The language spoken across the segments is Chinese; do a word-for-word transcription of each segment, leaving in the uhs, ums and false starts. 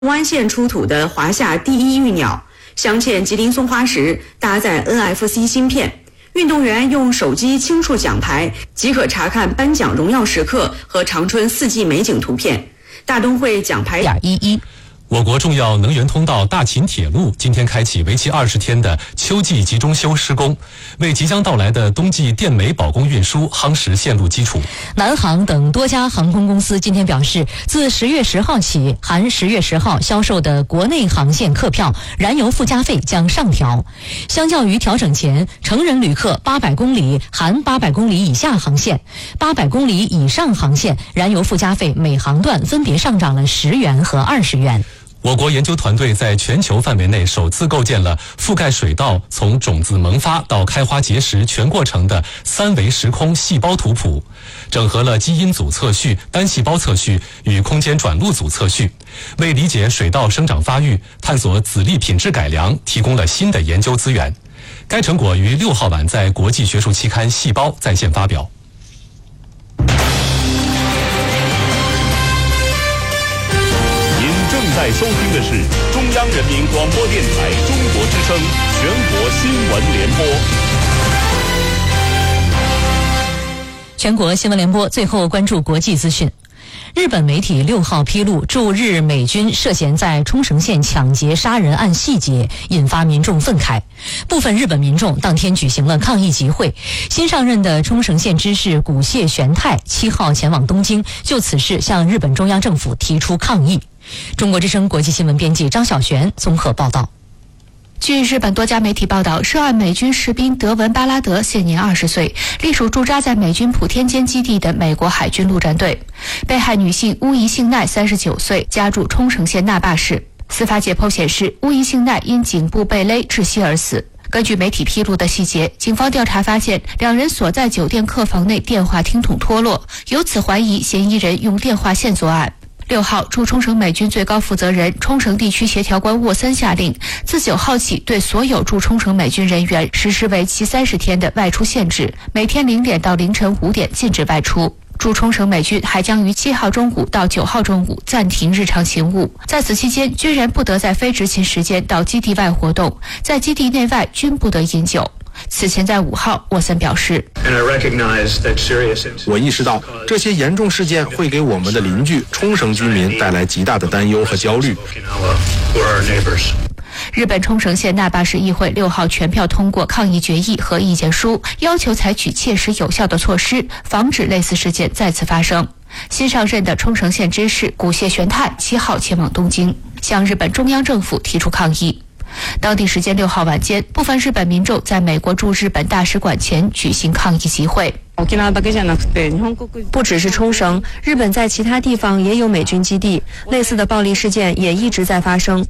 湾县出土的华夏第一玉鸟，镶嵌吉林松花石，搭载 N F C 芯片。运动员用手机轻触奖牌，即可查看颁奖荣耀时刻和长春四季美景图片。大东会奖牌点一一。 我国重要能源通道大秦铁路今天开启为期二十天的秋季集中修施工，为即将到来的冬季电煤保供运输夯实线路基础。 南航等多家航空公司今天表示，自十月十号起，含十月十号销售的国内航线客票燃油附加费将上调。相较于调整前，成人旅客八百公里含八百公里以下航线、八百公里以上航线燃油附加费每航段分别上涨了十元和二十元。 我国研究团队在全球范围内首次构建了覆盖水稻从种子萌发到开花结实全过程的三维时空细胞图谱，整合了基因组测序、单细胞测序与空间转录组测序，为理解水稻生长发育、探索籽粒品质改良提供了新的研究资源。该成果于六号晚在国际学术期刊《细胞》在线发表。 正在收听的是中央人民广播电台中国之声全国新闻联播。 全国新闻联播最后关注国际资讯。日本媒体六号披露驻日美军涉嫌在冲绳县抢劫杀人案细节，引发民众愤慨。部分日本民众当天举行了抗议集会。新上任的冲绳县知事古谢玄太七号前往东京，就此事向日本中央政府提出抗议。中国之声国际新闻编辑张小璇综合报道。 据日本多家媒体报道，涉案美军士兵德文巴拉德现年二十岁，隶属驻扎在美军普天间基地的美国海军陆战队。被害女性乌宜幸奈三十九岁，家住冲绳县那霸市。司法解剖显示，乌宜幸奈因颈部被勒窒息而死。根据媒体披露的细节，警方调查发现，两人所在酒店客房内电话听筒脱落，由此怀疑嫌疑人用电话线作案。六号，驻冲绳美军最高负责人、冲绳地区协调官沃森下令，自九号起对所有驻冲绳美军人员实施为期三十天的外出限制，每天零点到凌晨五点禁止外出。驻冲绳美军还将于七号中午到九号中午暂停日常勤务，在此期间，军人不得在非执勤时间到基地外活动，在基地内外均不得饮酒。此前在五号，沃森表示， 我意识到这些严重事件会给我们的邻居冲绳居民带来极大的担忧和焦虑。 日本冲绳县那霸市议会六号全票通过抗议决议和意见书，要求采取切实有效的措施，防止类似事件再次发生。新上任的冲绳县知事古谢玄太七号前往东京，向日本中央政府提出抗议。当地时间六号晚间，部分日本民众在美国驻日本大使馆前举行抗议集会。 不只是冲绳，日本在其他地方也有美军基地，类似的暴力事件也一直在发生。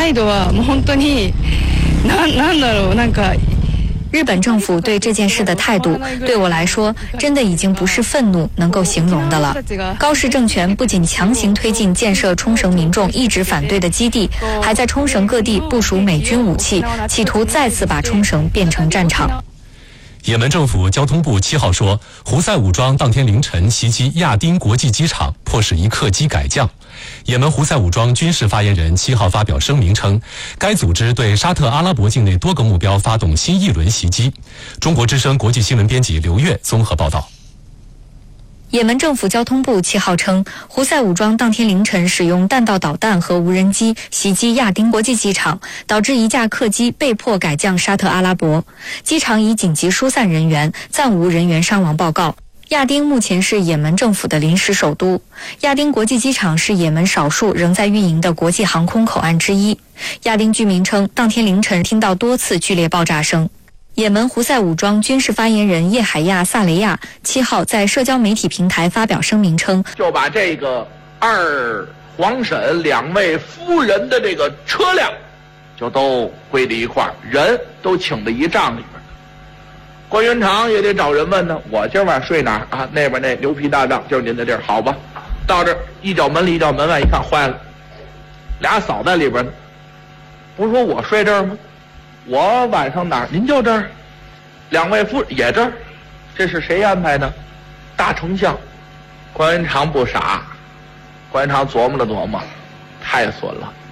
日本政府对这件事的态度，对我来说，真的已经不是愤怒能够形容的了。高市政权不仅强行推进建设冲绳民众一直反对的基地，还在冲绳各地部署美军武器，企图再次把冲绳变成战场。 也门政府交通部七号说，胡塞武装当天凌晨袭击亚丁国际机场，迫使一客机改降。也门胡塞武装军事发言人七号发表声明称，该组织对沙特阿拉伯境内多个目标发动新一轮袭击。中国之声国际新闻编辑刘越综合报道。 也门政府交通部七号称，胡塞武装当天凌晨使用弹道导弹和无人机袭击亚丁国际机场，导致一架客机被迫改降沙特阿拉伯。机场已紧急疏散人员，暂无人员伤亡报告。亚丁目前是也门政府的临时首都。亚丁国际机场是也门少数仍在运营的国际航空口岸之一。亚丁居民称，当天凌晨听到多次剧烈爆炸声。也门胡塞武装军事发言人叶海亚·萨雷亚七号在社交媒体平台发表声明称， 就把这个二皇婶两位夫人的这个车辆就都归在一块儿，人都请到一帐里边。关云长也得找人问呢，我今晚睡哪儿啊？那边那牛皮大帐就是您的地儿，好吧？到这儿一脚门里一脚门外，一看坏了，俩嫂在里边呢。不是说我睡这儿吗？我晚上哪儿？您就这儿，两位夫人也这儿，这是谁安排的？大丞相关云长不傻，关云长琢磨了琢磨， 太损了。